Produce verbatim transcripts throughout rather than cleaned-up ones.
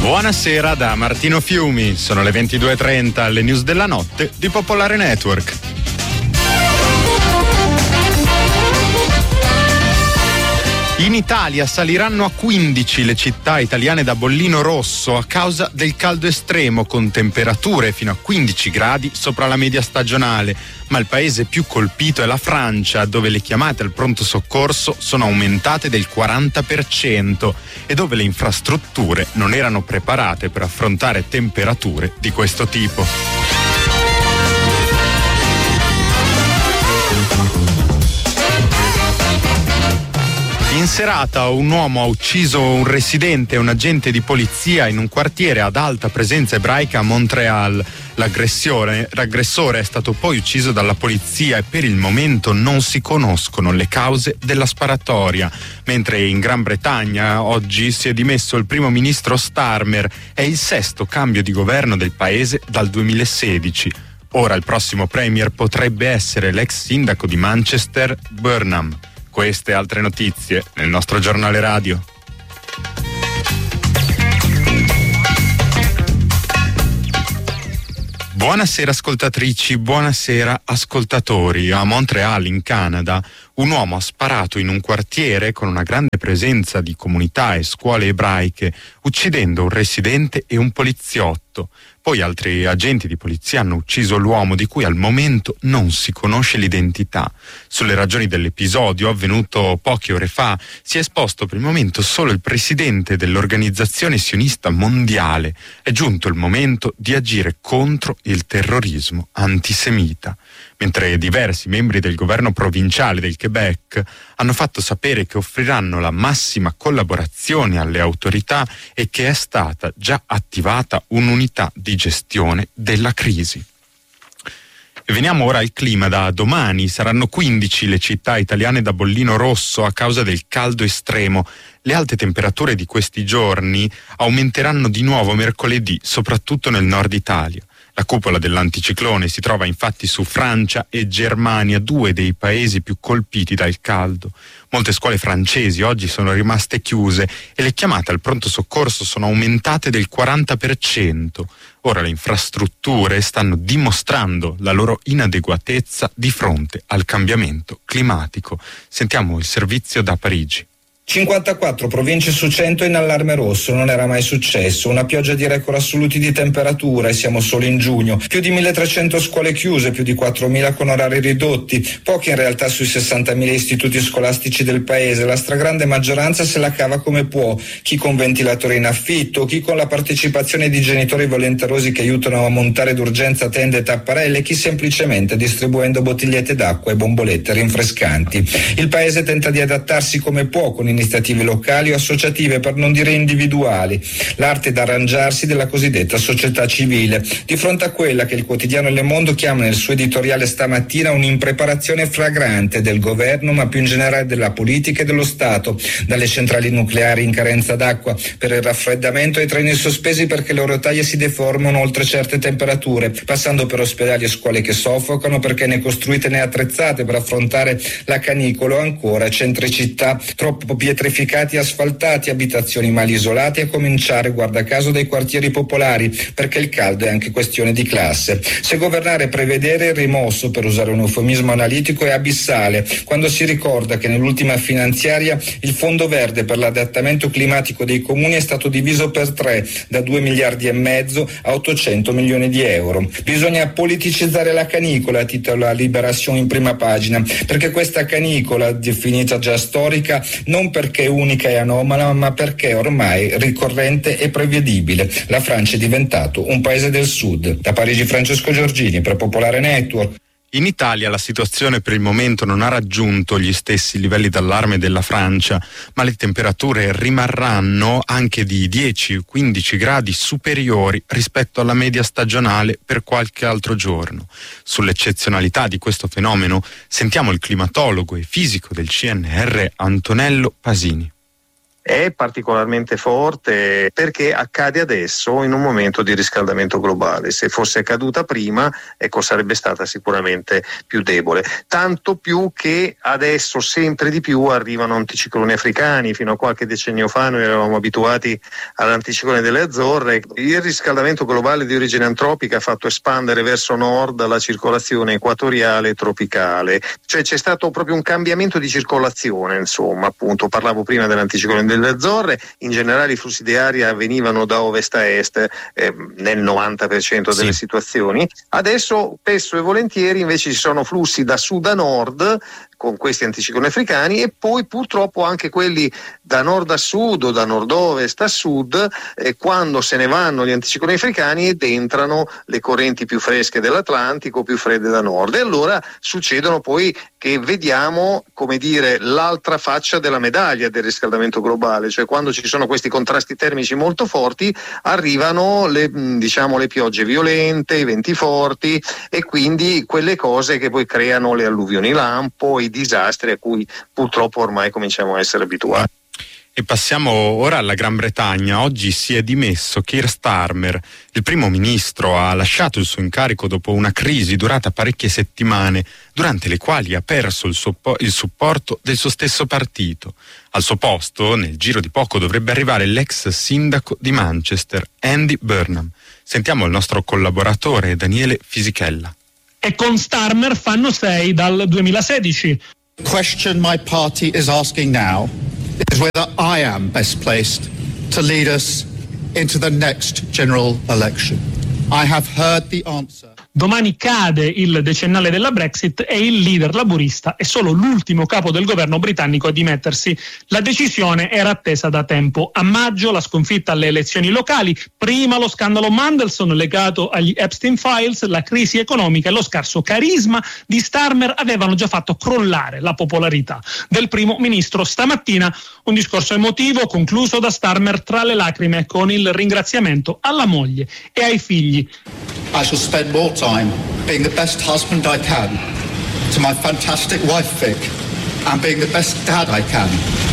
Buonasera da Martino Fiumi, sono le ventidue e trenta, alle news della notte di Popolare Network. In Italia saliranno a quindici le città italiane da bollino rosso a causa del caldo estremo, con temperature fino a quindici gradi sopra la media stagionale. Ma il paese più colpito è la Francia, dove le chiamate al pronto soccorso sono aumentate del quaranta per cento e dove le infrastrutture non erano preparate per affrontare temperature di questo tipo. In serata un uomo ha ucciso un residente e un agente di polizia in un quartiere ad alta presenza ebraica a Montréal. L'aggressione, l'aggressore è stato poi ucciso dalla polizia e per il momento non si conoscono le cause della sparatoria. Mentre in Gran Bretagna oggi si è dimesso il primo ministro Starmer, è il sesto cambio di governo del paese dal duemilasedici. Ora il prossimo premier potrebbe essere l'ex sindaco di Manchester, Burnham. Queste e altre notizie nel nostro giornale radio. Buonasera ascoltatrici, buonasera ascoltatori. A Montréal, in Canada, un uomo ha sparato in un quartiere con una grande presenza di comunità e scuole ebraiche, uccidendo un residente e un poliziotto. Poi altri agenti di polizia hanno ucciso l'uomo, di cui al momento non si conosce l'identità. Sulle ragioni dell'episodio, avvenuto poche ore fa, si è esposto per il momento solo il presidente dell'Organizzazione Sionista Mondiale. È giunto il momento di agire contro il terrorismo antisemita. Mentre diversi membri del governo provinciale del Quebec hanno fatto sapere che offriranno la massima collaborazione alle autorità e che è stata già attivata un'unità di gestione della crisi. E veniamo ora al clima. Da domani saranno quindici le città italiane da bollino rosso a causa del caldo estremo. Le alte temperature di questi giorni aumenteranno di nuovo mercoledì, soprattutto nel nord Italia. La cupola dell'anticiclone si trova infatti su Francia e Germania, due dei paesi più colpiti dal caldo. Molte scuole francesi oggi sono rimaste chiuse e le chiamate al pronto soccorso sono aumentate del quaranta per cento. Ora le infrastrutture stanno dimostrando la loro inadeguatezza di fronte al cambiamento climatico. Sentiamo il servizio da Parigi. cinquantaquattro province su cento in allarme rosso, non era mai successo, una pioggia di record assoluti di temperatura e siamo solo in giugno, più di milletrecento scuole chiuse, più di quattromila con orari ridotti, pochi in realtà sui sessantamila istituti scolastici del paese, la stragrande maggioranza se la cava come può, chi con ventilatori in affitto, chi con la partecipazione di genitori volenterosi che aiutano a montare d'urgenza tende e tapparelle, chi semplicemente distribuendo bottigliette d'acqua e bombolette rinfrescanti. Il paese tenta di adattarsi come può con iniziative locali o associative, per non dire individuali, l'arte d'arrangiarsi della cosiddetta società civile, di fronte a quella che il quotidiano Le Monde chiama nel suo editoriale stamattina un'impreparazione flagrante del governo, ma più in generale della politica e dello Stato, dalle centrali nucleari in carenza d'acqua per il raffreddamento ai treni sospesi perché le rotaie si deformano oltre certe temperature, passando per ospedali e scuole che soffocano perché né costruite né attrezzate per affrontare la canicola, o ancora centri città troppo pietrificati e asfaltati, abitazioni mal isolate, a cominciare, guarda caso, dai quartieri popolari, perché il caldo è anche questione di classe. Se governare e prevedere, il rimosso, per usare un eufemismo analitico, è abissale, quando si ricorda che nell'ultima finanziaria il fondo verde per l'adattamento climatico dei comuni è stato diviso per tre, da due miliardi e mezzo a ottocento milioni di euro. Bisogna politicizzare la canicola, titola Libération in prima pagina, perché questa canicola, definita già storica, non perché è unica e anomala, ma perché ormai ricorrente e prevedibile. La Francia è diventato un paese del sud. Da Parigi, Francesco Giorgini per Popolare Network. In Italia la situazione per il momento non ha raggiunto gli stessi livelli d'allarme della Francia, ma le temperature rimarranno anche di dieci quindici gradi superiori rispetto alla media stagionale per qualche altro giorno. Sull'eccezionalità di questo fenomeno sentiamo il climatologo e fisico del C N R Antonello Pasini. è particolarmente forte perché accade adesso in un momento di riscaldamento globale. Se fosse accaduta prima, ecco, sarebbe stata sicuramente più debole. Tanto più che adesso sempre di più arrivano anticicloni africani. Fino a qualche decennio fa noi eravamo abituati all'anticiclone delle Azzorre. Il riscaldamento globale di origine antropica ha fatto espandere verso nord la circolazione equatoriale e tropicale. Cioè c'è stato proprio un cambiamento di circolazione, insomma, appunto, parlavo prima dell'anticiclone delle Azzorre, in generale i flussi di aria venivano da ovest a est eh, nel novanta per cento delle sì. situazioni. Adesso spesso e volentieri invece ci sono flussi da sud a nord con questi anticicloni africani e poi purtroppo anche quelli da nord a sud o da nord-ovest a sud, eh, quando se ne vanno gli anticicloni africani ed entrano le correnti più fresche dell'Atlantico, più fredde da nord, e allora succedono poi che vediamo, come dire, l'altra faccia della medaglia del riscaldamento globale, cioè quando ci sono questi contrasti termici molto forti arrivano le, diciamo, le piogge violente, i venti forti e quindi quelle cose che poi creano le alluvioni lampo, i disastri a cui purtroppo ormai cominciamo a essere abituati. E passiamo ora alla Gran Bretagna. Oggi si è dimesso Keir Starmer. Il primo ministro ha lasciato il suo incarico dopo una crisi durata parecchie settimane, durante le quali ha perso il, suppo- il supporto del suo stesso partito. Al suo posto, nel giro di poco, dovrebbe arrivare l'ex sindaco di Manchester, Andy Burnham. Sentiamo il nostro collaboratore Daniele Fisichella. E con Starmer fanno sei dal duemilasedici. The question my party is asking now is whether I am best placed to lead us into the next general election. I have heard the answer. Domani cade il decennale della Brexit e il leader laburista è solo l'ultimo capo del governo britannico a dimettersi. La decisione era attesa da tempo. A maggio la sconfitta alle elezioni locali, prima lo scandalo Mandelson legato agli Epstein Files, la crisi economica e lo scarso carisma di Starmer avevano già fatto crollare la popolarità del primo ministro. Stamattina un discorso emotivo concluso da Starmer tra le lacrime con il ringraziamento alla moglie e ai figli. I shall spend more time being the best husband I can to my fantastic wife Vic and being the best dad I can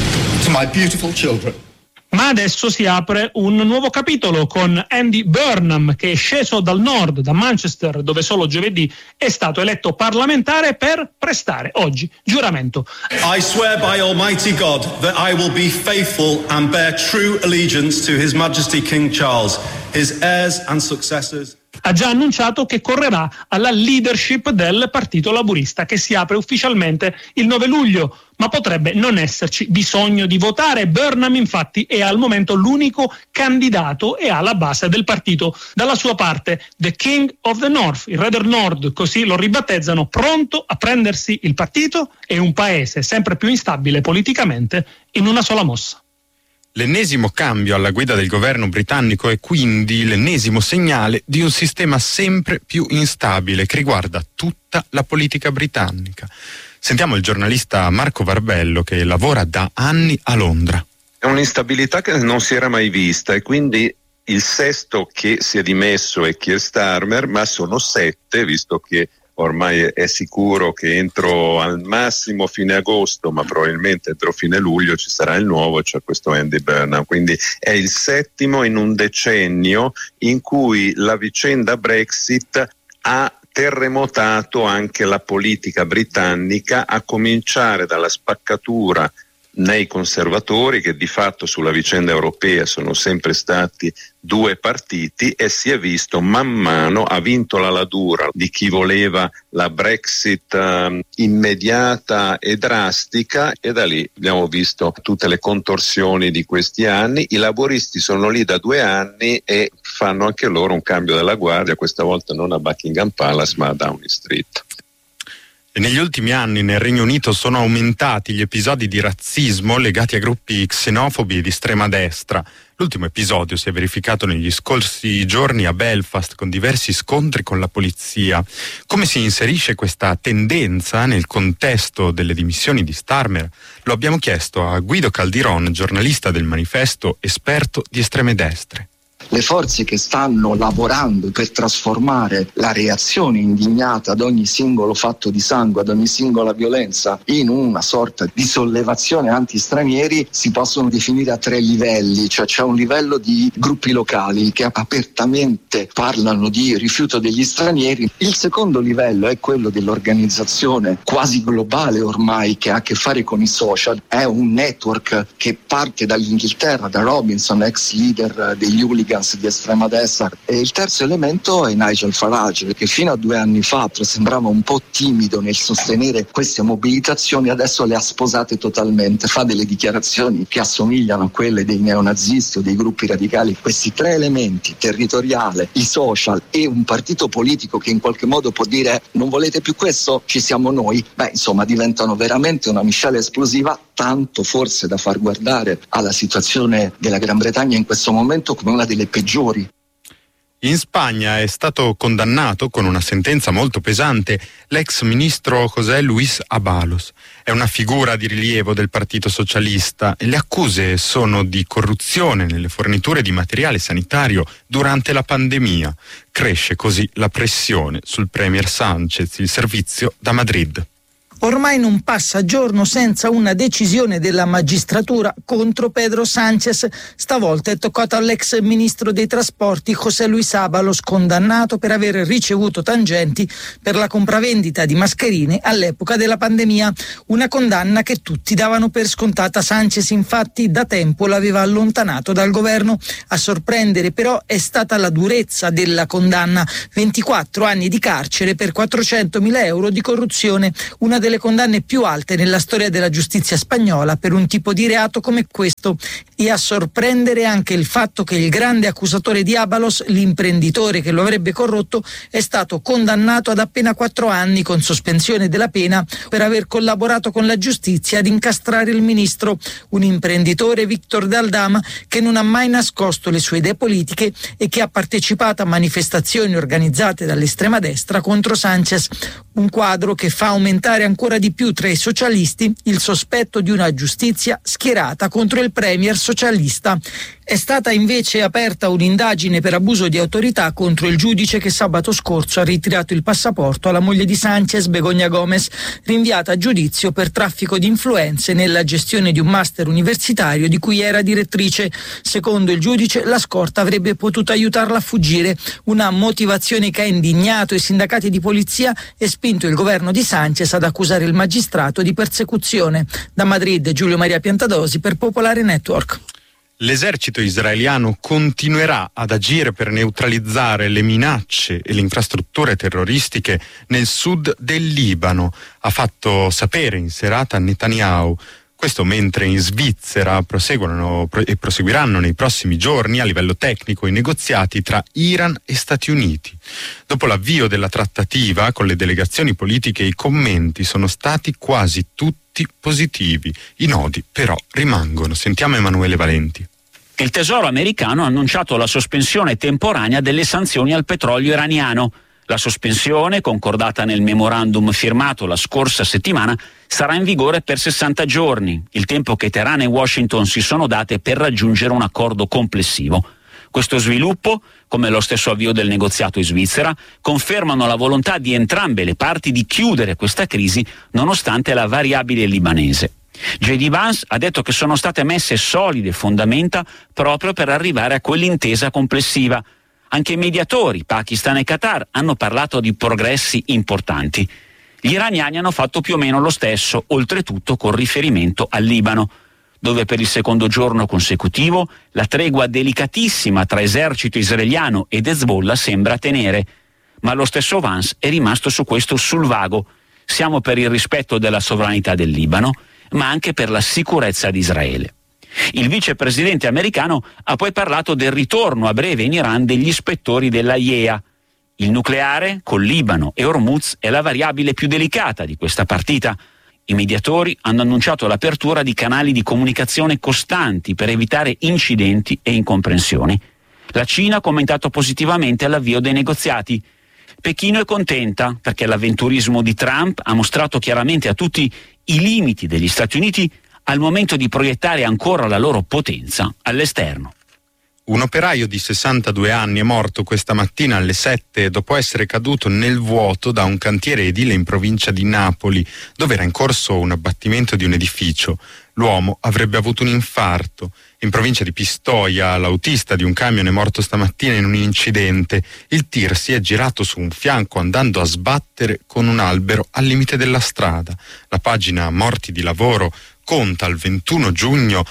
to my beautiful children. Ma adesso si apre un nuovo capitolo con Andy Burnham, che è sceso dal nord, da Manchester, dove solo giovedì è stato eletto parlamentare per prestare oggi giuramento. I swear by Almighty God that I will be faithful and bear true allegiance to His Majesty King Charles, his heirs and successors. Ha già annunciato che correrà alla leadership del Partito Laburista, che si apre ufficialmente il nove luglio, ma potrebbe non esserci bisogno di votare. Burnham infatti è al momento l'unico candidato e ha la base del partito dalla sua parte. The King of the North, il re del Nord, così lo ribattezzano, pronto a prendersi il partito e un paese sempre più instabile politicamente in una sola mossa. L'ennesimo cambio alla guida del governo britannico è quindi l'ennesimo segnale di un sistema sempre più instabile che riguarda tutta la politica britannica. Sentiamo il giornalista Marco Barbello, che lavora da anni a Londra. È un'instabilità che non si era mai vista e quindi il sesto che si è dimesso è Keir Starmer, ma sono sette, visto che ormai è sicuro che entro al massimo fine agosto, ma probabilmente entro fine luglio ci sarà il nuovo, cioè questo Andy Burnham. Quindi è il settimo in un decennio in cui la vicenda Brexit ha terremotato anche la politica britannica, a cominciare dalla spaccatura nei conservatori, che di fatto sulla vicenda europea sono sempre stati due partiti, e si è visto man mano, ha vinto la ladura di chi voleva la Brexit uh, immediata e drastica, e da lì abbiamo visto tutte le contorsioni di questi anni. I laboristi sono lì da due anni e fanno anche loro un cambio della guardia, questa volta non a Buckingham Palace ma a Downing Street. E negli ultimi anni nel Regno Unito sono aumentati gli episodi di razzismo legati a gruppi xenofobi e di estrema destra. L'ultimo episodio si è verificato negli scorsi giorni a Belfast, con diversi scontri con la polizia. Come si inserisce questa tendenza nel contesto delle dimissioni di Starmer? Lo abbiamo chiesto a Guido Caldiron, giornalista del Manifesto, esperto di estreme destre. le forze che stanno lavorando per trasformare la reazione indignata ad ogni singolo fatto di sangue, ad ogni singola violenza, in una sorta di sollevazione anti-stranieri, si possono definire a tre livelli. Cioè c'è un livello di gruppi locali che apertamente parlano di rifiuto degli stranieri. Il secondo livello è quello dell'organizzazione quasi globale ormai, che ha a che fare con i social. È un network che parte dall'Inghilterra, da Robinson, ex leader degli hooligans di estrema destra. E il terzo elemento è Nigel Farage, che fino a due anni fa sembrava un po' timido nel sostenere queste mobilitazioni, adesso le ha sposate totalmente, fa delle dichiarazioni che assomigliano a quelle dei neonazisti o dei gruppi radicali. Questi tre elementi, territoriale, i social e un partito politico che in qualche modo può dire non volete più questo? Ci siamo noi. Beh, insomma, diventano veramente una miscela esplosiva, tanto forse da far guardare alla situazione della Gran Bretagna in questo momento come una delle peggiori. In Spagna è stato condannato con una sentenza molto pesante l'ex ministro José Luis Ábalos. È una figura di rilievo del Partito Socialista e le accuse sono di corruzione nelle forniture di materiale sanitario durante la pandemia. Cresce così la pressione sul premier Sánchez, il servizio da Madrid. Ormai non passa giorno senza una decisione della magistratura contro Pedro Sánchez. Stavolta è toccato all'ex ministro dei trasporti José Luis Ábalos, condannato per aver ricevuto tangenti per la compravendita di mascherine all'epoca della pandemia. Una condanna che tutti davano per scontata. Sánchez infatti da tempo l'aveva allontanato dal governo. A sorprendere però è stata la durezza della condanna: ventiquattro anni di carcere per quattrocentomila euro di corruzione, una delle le condanne più alte nella storia della giustizia spagnola per un tipo di reato come questo. E a sorprendere anche il fatto che il grande accusatore di Ábalos, l'imprenditore che lo avrebbe corrotto, è stato condannato ad appena quattro anni con sospensione della pena per aver collaborato con la giustizia ad incastrare il ministro, un imprenditore, Víctor de Aldama, che non ha mai nascosto le sue idee politiche e che ha partecipato a manifestazioni organizzate dall'estrema destra contro Sánchez. Un quadro che fa aumentare ancora di più tra i socialisti il sospetto di una giustizia schierata contro il premier socialista. È stata invece aperta un'indagine per abuso di autorità contro il giudice che sabato scorso ha ritirato il passaporto alla moglie di Sánchez, Begoña Gómez, rinviata a giudizio per traffico di influenze nella gestione di un master universitario di cui era direttrice. Secondo il giudice, la scorta avrebbe potuto aiutarla a fuggire, una motivazione che ha indignato i sindacati di polizia e spinto il governo di Sánchez ad accusare il magistrato di persecuzione. Da Madrid, Giulio Maria Piantadosi per Popolare Network. L'esercito israeliano continuerà ad agire per neutralizzare le minacce e le infrastrutture terroristiche nel sud del Libano, ha fatto sapere in serata Netanyahu. Questo mentre in Svizzera proseguono e proseguiranno nei prossimi giorni a livello tecnico i negoziati tra Iran e Stati Uniti. Dopo l'avvio della trattativa con le delegazioni politiche, i commenti sono stati quasi tutti positivi. I nodi però rimangono. Sentiamo Emanuele Valenti. Il Tesoro americano ha annunciato la sospensione temporanea delle sanzioni al petrolio iraniano. La sospensione, concordata nel memorandum firmato la scorsa settimana, sarà in vigore per sessanta giorni, il tempo che Teheran e Washington si sono date per raggiungere un accordo complessivo. Questo sviluppo, come lo stesso avvio del negoziato in Svizzera, confermano la volontà di entrambe le parti di chiudere questa crisi nonostante la variabile libanese. J D Vance ha detto che sono state messe solide fondamenta proprio per arrivare a quell'intesa complessiva. Anche i mediatori, Pakistan e Qatar, hanno parlato di progressi importanti. Gli iraniani hanno fatto più o meno lo stesso, oltretutto con riferimento al Libano, dove per il secondo giorno consecutivo la tregua delicatissima tra esercito israeliano ed Hezbollah sembra tenere. Ma lo stesso Vance è rimasto su questo sul vago. Siamo per il rispetto della sovranità del Libano, ma anche per la sicurezza di Israele. Il vicepresidente americano ha poi parlato del ritorno a breve in Iran degli ispettori della I E A. Il nucleare, col Libano e Hormuz, è la variabile più delicata di questa partita. I mediatori hanno annunciato l'apertura di canali di comunicazione costanti per evitare incidenti e incomprensioni. La Cina ha commentato positivamente l'avvio dei negoziati. Pechino è contenta perché l'avventurismo di Trump ha mostrato chiaramente a tutti i limiti degli Stati Uniti al momento di proiettare ancora la loro potenza all'esterno. Un operaio di sessantadue anni è morto questa mattina alle sette dopo essere caduto nel vuoto da un cantiere edile in provincia di Napoli, dove era in corso un abbattimento di un edificio. L'uomo avrebbe avuto un infarto. In provincia di Pistoia, l'autista di un camion è morto stamattina in un incidente. Il tir si è girato su un fianco andando a sbattere con un albero al limite della strada. La pagina morti di lavoro conta al ventuno giugno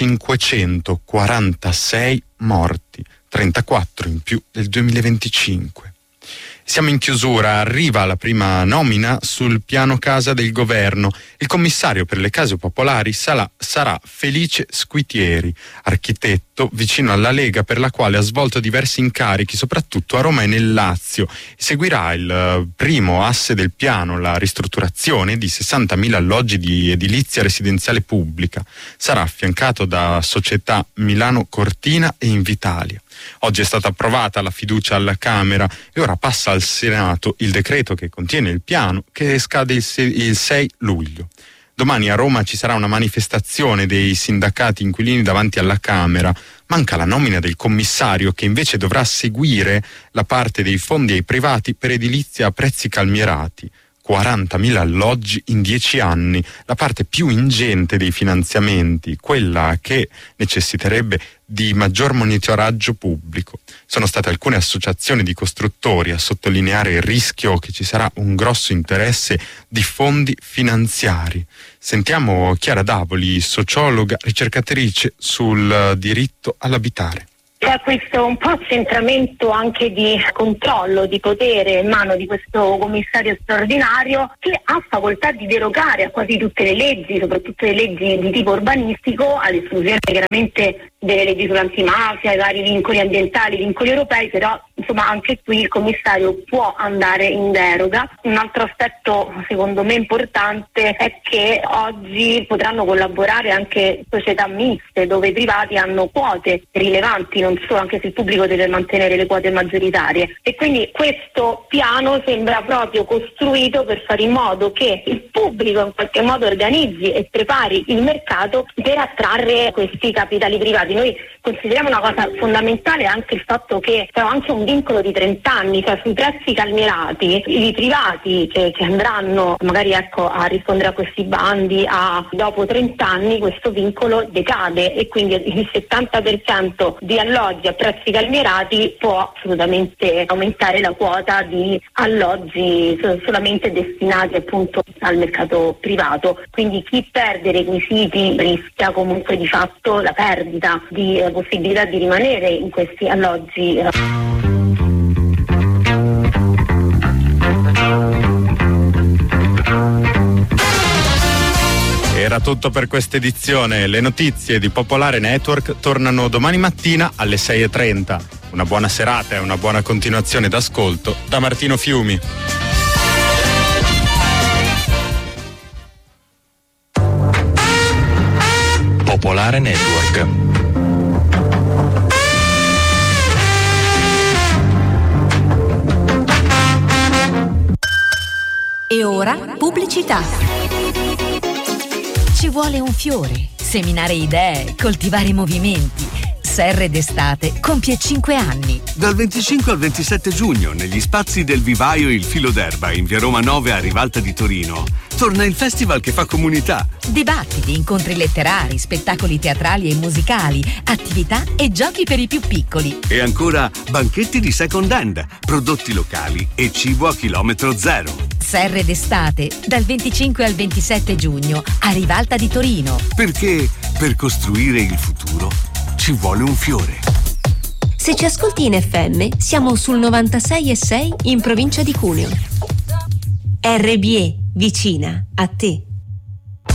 cinquecentoquarantasei morti, trentaquattro in più del duemilaventicinque. Siamo in chiusura, arriva la prima nomina sul piano casa del governo. Il commissario per le case popolari sarà, sarà Felice Squitieri, architetto vicino alla Lega, per la quale ha svolto diversi incarichi, soprattutto a Roma e nel Lazio. Seguirà il primo asse del piano, la ristrutturazione di sessantamila alloggi di edilizia residenziale pubblica. Sarà affiancato da società Milano Cortina e Invitalia. Oggi è stata approvata la fiducia alla Camera e ora passa al Senato il decreto che contiene il piano, che scade il sei luglio. Domani a Roma ci sarà una manifestazione dei sindacati inquilini davanti alla Camera. Manca la nomina del commissario, che invece dovrà seguire la parte dei fondi ai privati per edilizia a prezzi calmierati. quarantamila alloggi in dieci anni, la parte più ingente dei finanziamenti, quella che necessiterebbe di maggior monitoraggio pubblico. Sono state alcune associazioni di costruttori a sottolineare il rischio che ci sarà un grosso interesse di fondi finanziari. Sentiamo Chiara Davoli, sociologa, ricercatrice sul diritto all'abitare. C'è questo un po' accentramento anche di controllo, di potere in mano di questo commissario straordinario, che ha facoltà di derogare a quasi tutte le leggi, soprattutto le leggi di tipo urbanistico, all'esclusione chiaramente delle leggi sull'antimafia, i vari vincoli ambientali, vincoli europei, però insomma anche qui il commissario può andare in deroga. Un altro aspetto secondo me importante è che oggi potranno collaborare anche società miste, dove i privati hanno quote rilevanti, non solo, anche se il pubblico deve mantenere le quote maggioritarie, e quindi questo piano sembra proprio costruito per fare in modo che il pubblico in qualche modo organizzi e prepari il mercato per attrarre questi capitali privati. Noi consideriamo una cosa fondamentale anche il fatto che c'è anche un vincolo di trenta anni, cioè sui prezzi calmierati i privati che, che andranno magari ecco a rispondere a questi bandi a, dopo trenta anni questo vincolo decade, e quindi il settanta per cento di alloggi a prezzi calmierati può assolutamente aumentare la quota di alloggi solamente destinati appunto al mercato privato. Quindi chi perde i requisiti rischia comunque di fatto la perdita di eh, possibilità di rimanere in questi alloggi. Era tutto per questa edizione. Le notizie di Popolare Network tornano domani mattina alle sei e trenta. Una buona serata e una buona continuazione d'ascolto da Martino Fiumi. Popolare Network. E ora pubblicità. Ci vuole un fiore, seminare idee, coltivare movimenti. Serre d'estate compie cinque anni. Dal venticinque al ventisette giugno, negli spazi del Vivaio Il Filo d'Erba in via Roma nove a Rivalta di Torino, torna il festival che fa comunità. Dibattiti, incontri letterari, spettacoli teatrali e musicali, attività e giochi per i più piccoli. E ancora banchetti di second hand, prodotti locali e cibo a chilometro zero. Serre d'estate, dal venticinque al ventisette giugno a Rivalta di Torino. Perché per costruire il futuro ci vuole un fiore. Se ci ascolti in F M, siamo sul novantasei e sei in provincia di Cuneo. R B E, vicina a te.